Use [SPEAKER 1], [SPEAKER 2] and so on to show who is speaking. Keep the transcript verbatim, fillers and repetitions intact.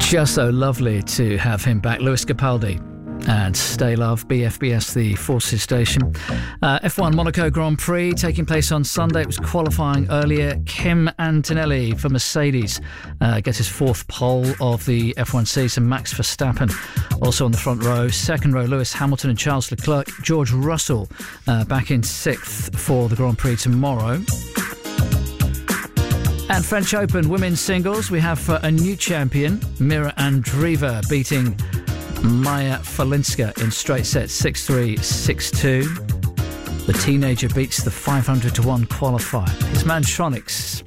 [SPEAKER 1] Just so lovely to have him back. Lewis Capaldi and Stay Love, B F B S, the Forces station. Uh, F one Monaco Grand Prix taking place on Sunday. It was qualifying earlier. Kim Antonelli for Mercedes uh, gets his fourth pole of the F one season. Max Verstappen also on the front row. Second row, Lewis Hamilton and Charles Leclerc. George Russell uh, back in sixth for the Grand Prix tomorrow. And French Open women's singles, we have uh, a new champion, Mira Andreeva, beating Maya Falinska in straight sets, six three, six two. The teenager beats the five hundred to one qualifier. His man Tronix